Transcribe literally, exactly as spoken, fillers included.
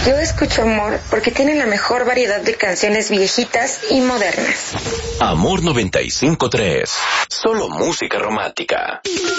Yo escucho Amor porque tiene la mejor variedad de canciones viejitas y modernas. Amor noventa y cinco tres. Solo música romántica.